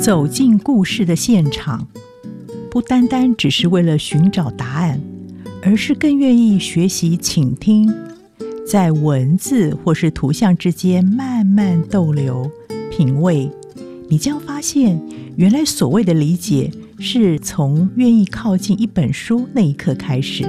走进故事的现场，不单单只是为了寻找答案，而是更愿意学习倾听，在文字或是图像之间慢慢逗留品味，你将发现原来所谓的理解是从愿意靠近一本书那一刻开始。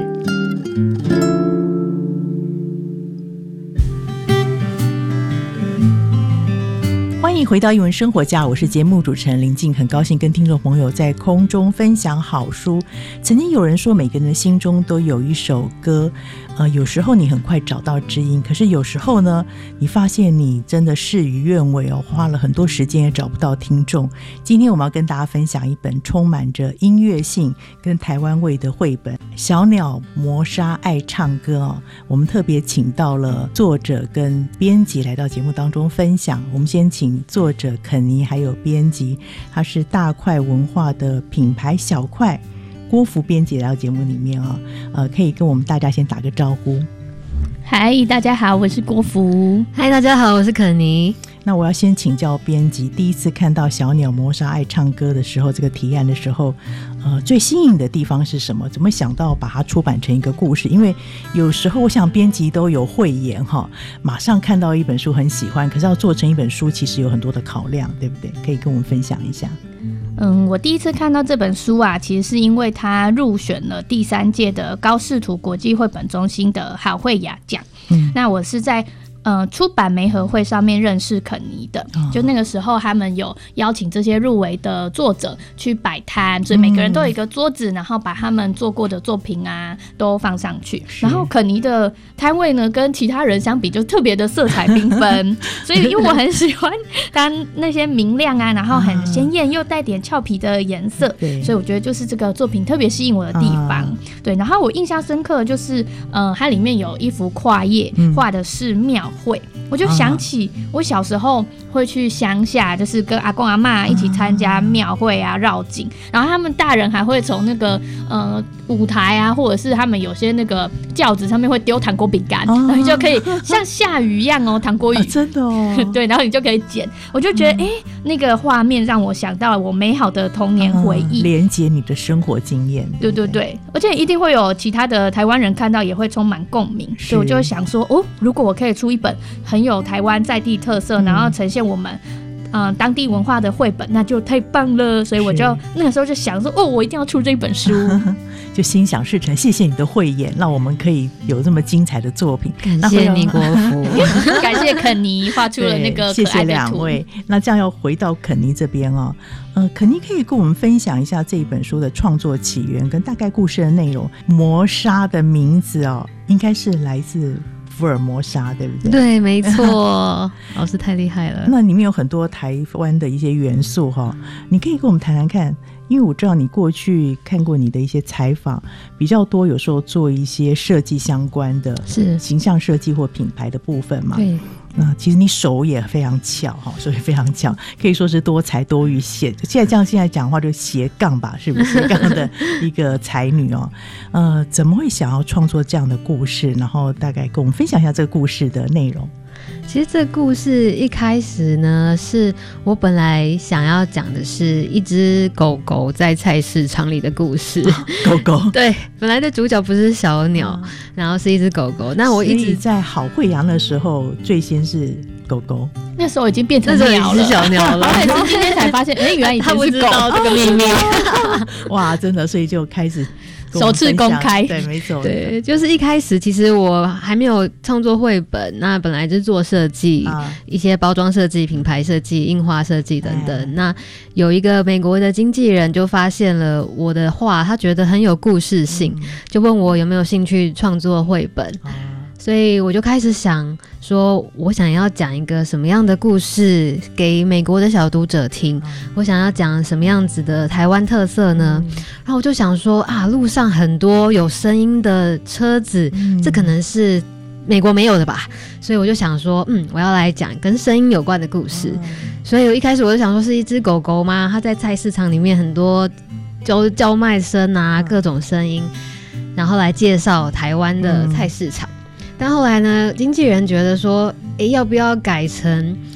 欢迎回到艺文生活家，我是节目主持人林静，很高兴跟听众朋友在空中分享好书。曾经有人说每个人的心中都有一首歌，有时候你很快找到知音，可是有时候呢，你发现你真的事与愿违哦，花了很多时间也找不到听众。今天我们要跟大家分享一本充满着音乐性跟台湾味的绘本《小鸟磨砂爱唱歌》哦。我们特别请到了作者跟编辑来到节目当中分享。我们先请作者肯尼还有编辑，他是大块文化的品牌小块郭福编辑来到节目里面可以跟我们大家先打个招呼。 嗨，大家好，我是郭福。 嗨，大家好，我是肯尼。 那我要先请教编辑，第一次看到小鸟磨砂爱唱歌的时候，这个提案的时候最新颖的地方是什么？怎么想到把它出版成一个故事？因为有时候我想编辑都有慧眼马上看到一本书很喜欢，可是要做成一本书其实有很多的考量，对不对？可以跟我们分享一下。 我第一次看到这本书啊，其实是因为它入选了第3届的高视图国际绘本中心的好绘雅奖。那我是在出版媒合会上面认识肯尼的，就那个时候他们有邀请这些入围的作者去摆摊，所以每个人都有一个桌子，然后把他们做过的作品啊都放上去。然后肯尼的摊位呢，跟其他人相比就特别的色彩缤纷，所以因为我很喜欢它那些明亮啊，然后很鲜艳又带点俏皮的颜色，所以我觉得就是这个作品特别吸引我的地方。对，然后我印象深刻的就是它里面有一幅跨页画的是庙会，我就想起我小时候会去乡下，就是跟阿公阿嬷一起参加庙会啊、绕境，然后他们大人还会从那个舞台啊，或者是他们有些那个轿子上面会丢糖果饼干，然后你就可以像下雨一样糖果雨， 真的对，然后你就可以捡。我就觉得那个画面让我想到了我美好的童年回忆， 连接你的生活经验。 对对对，而且一定会有其他的台湾人看到也会充满共鸣，所以我就会想说如果我可以出一本很有台湾在地特色，然后呈现我们当地文化的绘本，那就太棒了。所以我就那个时候就想说我一定要出这本书就心想事成。谢谢你的慧眼，让我们可以有这么精彩的作品。 感谢你国福感谢肯尼画出了那个可爱的图。 谢谢两位。那这样要回到肯尼这边肯尼可以跟我们分享一下这一本书的创作起源跟大概故事的内容。磨砂的名字应该是来自福尔摩沙，对不对？ 对，没错老师太厉害了。 那里面有很多台湾的一些元素你可以跟我们谈谈看，因为我知道你过去看过你的一些采访比较多，有时候做一些设计相关的，是形象设计或品牌的部分嘛。对，其实你手也非常巧手也非常巧，可以说是多才多艺。现在讲话就斜杠吧，是不是斜杠的一个才女怎么会想要创作这样的故事？然后大概跟我们分享一下这个故事的内容。 其实这个故事一开始呢，是我本来想要讲的是一只狗狗在菜市场里的故事。 狗狗对，本来的主角不是小鸟，然后是一只狗狗。那我一直在好慧洋的时候，最先是狗狗， 那时候已经变成鸟了， 是小鸟了。 我也是今天才发现，原来以前是狗， 他不知道这个秘密。 哇，真的，所以就开始首次公开。 对，没错。 对，就是一开始其实我还没有创作绘本，那本来就是做设计，一些包装设计、品牌设计、印花设计等等。那有一个美国的经纪人就发现了我的画，他觉得很有故事性，就问我有没有兴趣创作绘本。所以我就开始想说，我想要讲一个什么样的故事给美国的小读者听，我想要讲什么样子的台湾特色呢？然后我就想说路上很多有声音的车子，这可能是美国没有的吧。所以我就想说我要来讲跟声音有关的故事。所以我一开始我就想说是一只狗狗嘛，它在菜市场里面很多叫卖声啊，各种声音，然后来介绍台湾的菜市场。但后来呢，经纪人觉得说要不要改成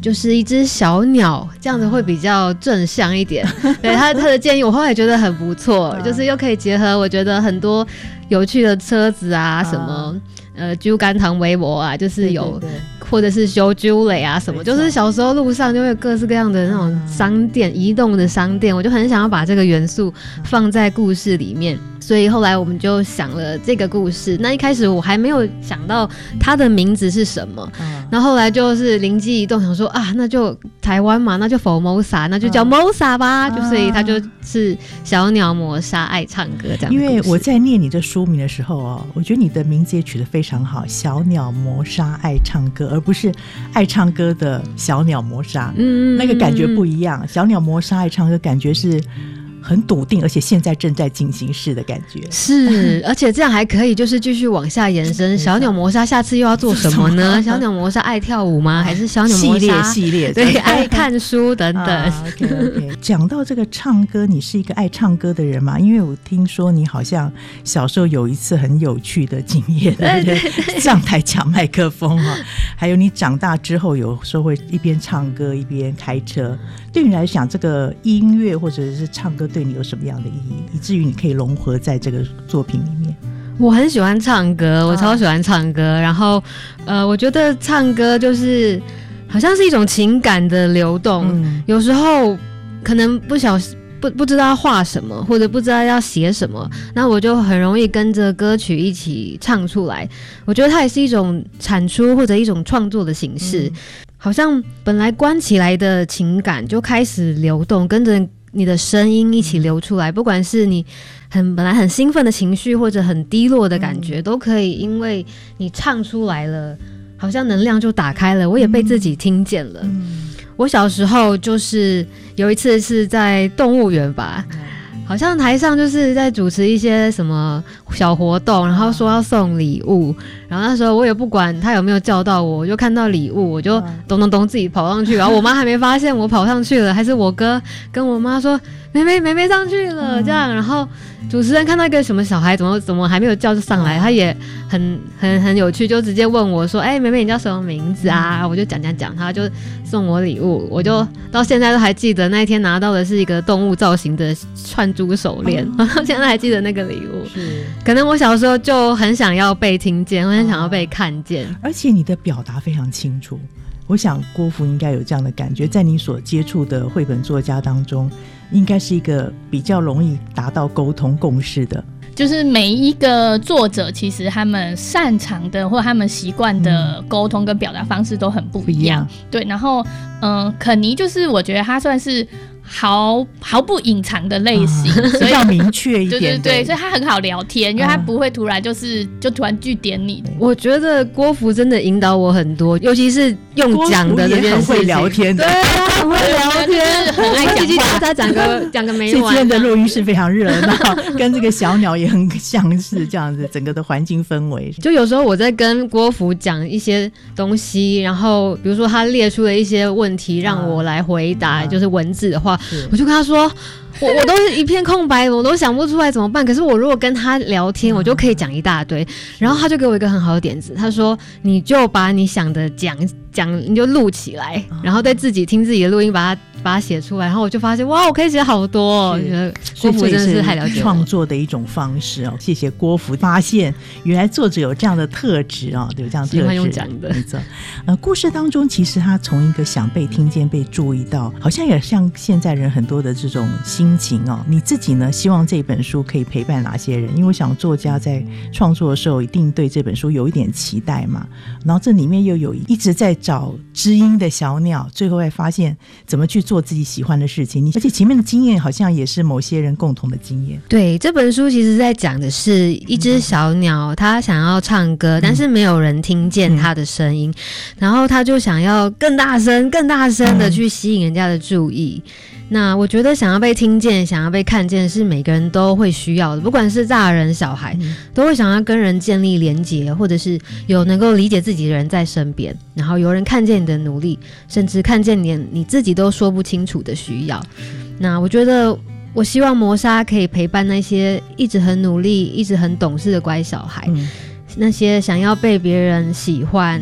就是一只小鸟，这样子会比较正向一点。对他的建议，我后来觉得很不错，就是又可以结合我觉得很多有趣的车子啊，什么猪肝糖微博啊，就是有。对对对，或者是修猪蕾啊什么，就是小时候路上就会有各式各样的那种商店，移动的商店，我就很想要把这个元素放在故事里面，所以后来我们就想了这个故事。那一开始我还没有想到它的名字是什么，然后后来就是灵机一动，想说啊，那就台湾嘛，那就 Formosa， 那就叫 Mosa 吧，就所以它就是小鸟磨砂爱唱歌这样的故事。 因为我在念你的书名的时候我觉得你的名字也取得非常好，小鸟磨砂爱唱歌，而不是爱唱歌的小鸟磨砂，那个感觉不一样。小鸟磨砂爱唱歌感觉是很笃定，而且现在正在进行式的感觉。 是，而且这样还可以就是继续往下延伸。小鸟磨砂下次又要做什么呢？小鸟磨砂爱跳舞吗？还是小鸟磨砂系列对，爱看书等等。 OK， 讲到这个唱歌，你是一个爱唱歌的人吗？因为我听说你好像小时候有一次很有趣的经验，对，上台抢麦克风还有你长大之后有时候会一边唱歌一边开车。对你来讲，这个音乐或者是唱歌对你有什么样的意义，以至于你可以融合在这个作品里面？ 我很喜欢唱歌，我超喜欢唱歌，然后我觉得唱歌就是好像是一种情感的流动，有时候可能不知道要画什么，或者不知道要写什么，那我就很容易跟着歌曲一起唱出来。我觉得它也是一种产出或者一种创作的形式，好像本来关起来的情感就开始流动，跟着你的声音一起流出来，不管是你本来很兴奋的情绪或者很低落的感觉，都可以因为你唱出来了，好像能量就打开了，我也被自己听见了。我小时候就是有一次是在动物园吧，好像台上就是在主持一些什么小活动，然后说要送礼物，然后那时候我也不管他有没有叫到我，我就看到礼物我就咚咚咚自己跑上去，然后我妈还没发现我跑上去了，还是我哥跟我妈说妹妹上去了这样，然后主持人看到一个什么小孩怎么还没有叫就上来，他也很有趣，就直接问我说妹妹你叫什么名字啊，我就讲，他就送我礼物，我就到现在都还记得那一天拿到的是一个动物造型的串珠手链，现在还记得那个礼物。是，可能我小时候就很想要被听见，我很想要被看见， 而且你的表达非常清楚。我想郭芙应该有这样的感觉，在你所接触的绘本作家当中，应该是一个比较容易达到沟通共识的。 就是每一个作者其实他们擅长的或他们习惯的沟通跟表达方式都很不一样。对，然后肯尼就是我觉得他算是毫不隐藏的类型，所以比较明确一点。 对，所以他很好聊天，因为他不会突然就突然句点你。 我觉得郭芙真的引导我很多，尤其是用讲的这件事情， 很会聊天的， 对啊，很会聊天，很爱讲，他讲个没完。 今天的录音室非常热闹，跟这个小鸟也很相似，这样子整个的环境氛围。 就有时候我在跟郭芙讲一些东西，然后比如说他列出了一些问题让我来回答，就是文字的话，我就跟他说我都是一片空白，我都想不出来怎么办，可是我如果跟他聊天，我就可以讲一大堆。然后他就给我一个很好的点子，他说你就把你想的讲，你就录起来，然后再自己听自己的录音，把它写出来。然后我就发现哇，我可以写好多我觉得郭芙真的是太了解创作的一种方式哦。谢谢郭芙发现原来作者有这样的特质哦，有这样的特质。喜欢用讲的， 没错。故事当中其实他从一个想被听见、被注意到，好像也像现在人很多的这种心情哦。你自己呢，希望这本书可以陪伴哪些人？因为我想作家在创作的时候一定对这本书有一点期待嘛，然后这里面又有一直在找知音的小鸟，最后还发现怎么去做自己喜欢的事情，而且前面的经验好像也是某些人共同的经验。 对，这本书其实在讲的是一只小鸟，它想要唱歌，但是没有人听见它的声音，然后它就想要更大声的去吸引人家的注意。那我觉得想要被听见，想要被看见是每个人都会需要的，不管是大人小孩，都会想要跟人建立连结，或者是有能够理解自己的人在身边，然后有人看见你的努力，甚至看见你自己都说不清楚的需要。那我觉得我希望磨砂可以陪伴那些一直很努力一直很懂事的乖小孩，那些想要被别人喜欢，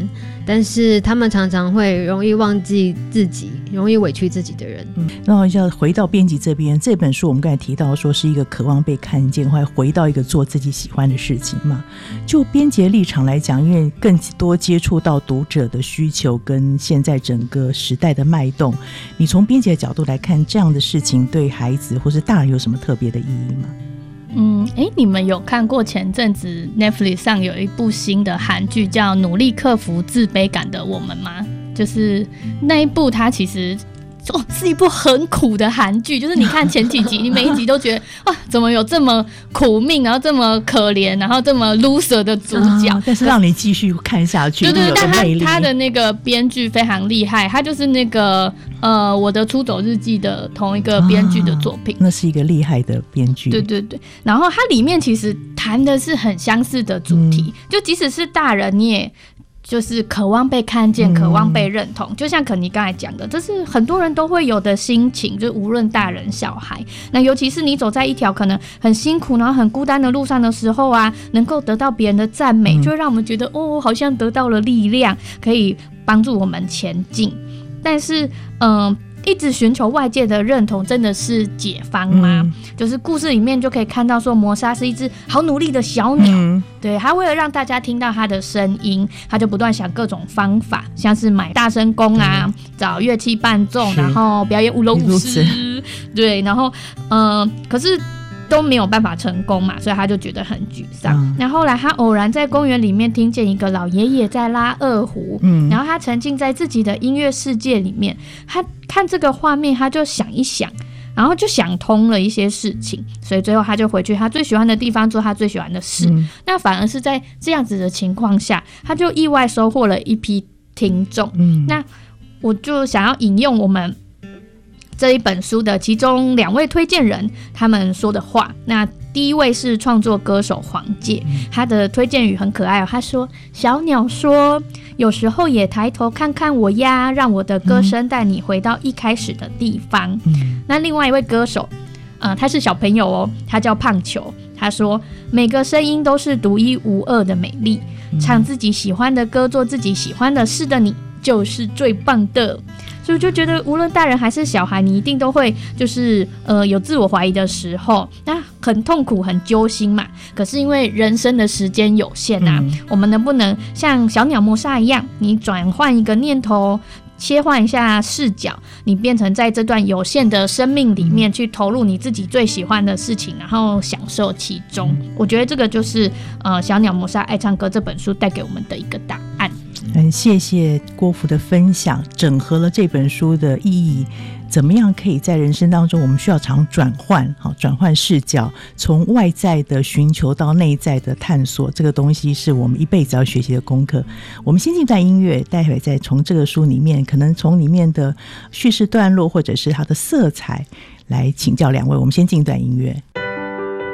但是他们常常会容易忘记自己，容易委屈自己的人。 那要回到编辑这边，这本书我们刚才提到说是一个渴望被看见，或者回到一个做自己喜欢的事情嘛。就编辑的立场来讲，因为更多接触到读者的需求跟现在整个时代的脉动，你从编辑的角度来看，这样的事情对孩子或是大人有什么特别的意义吗？ 你们有看过前阵子 Netflix 上有一部新的韩剧叫《努力克服自卑感的我们》吗？就是那一部，它其实是一部很苦的韩剧，就是你看前几集，你每一集都觉得哇，怎么有这么苦命，然后这么可怜，然后这么 loser 的主角， 但是让你继续看下去， 对，但他的那个编剧非常厉害，他就是那个我的出走日记的同一个编剧的作品， 那是一个厉害的编剧， 对，然后它里面其实谈的是很相似的主题，就即使是大人，你也就是渴望被看见，渴望被认同，就像肯尼刚才讲的，这是很多人都会有的心情，就无论大人小孩。那尤其是你走在一条可能很辛苦然后很孤单的路上的时候啊，能够得到别人的赞美，就会让我们觉得好像得到了力量，可以帮助我们前进。但是一直寻求外界的认同真的是解放吗？就是故事里面就可以看到说，摩莎是一只好努力的小鸟，对，他为了让大家听到他的声音，他就不断想各种方法，像是买大声公啊，找乐器伴奏，然后表演舞龙舞狮，对，然后可是都没有办法成功嘛，所以他就觉得很沮丧。那后来他偶然在公园里面听见一个老爷爷在拉二胡，然后他沉浸在自己的音乐世界里面，他看这个画面，他就想一想，然后就想通了一些事情，所以最后他就回去他最喜欢的地方做他最喜欢的事。那反而是在这样子的情况下，他就意外收获了一批听众。那我就想要引用我们这一本书的其中2位推荐人他们说的话。那第一位是创作歌手黄介，他的推荐语很可爱他说，小鸟说，有时候也抬头看看我呀，让我的歌声带你回到一开始的地方。那另外一位歌手他是小朋友他叫胖球，他说，每个声音都是独一无二的美丽，唱自己喜欢的歌，做自己喜欢的事的你就是最棒的。所以就觉得无论大人还是小孩，你一定都会就是有自我怀疑的时候，那很痛苦很揪心嘛。可是因为人生的时间有限啊，我们能不能像小鸟摩莎一样，你转换一个念头，切换一下视角，你变成在这段有限的生命里面去投入你自己最喜欢的事情，然后享受其中。我觉得这个就是小鸟摩莎爱唱歌这本书带给我们的一个答案。 很谢谢郭芙的分享，整合了这本书的意义，怎么样可以在人生当中我们需要常转换视角，从外在的寻求到内在的探索，这个东西是我们一辈子要学习的功课。我们先进段音乐，待会再从这个书里面可能从里面的叙事段落或者是它的色彩来请教2位。我们先进段音乐。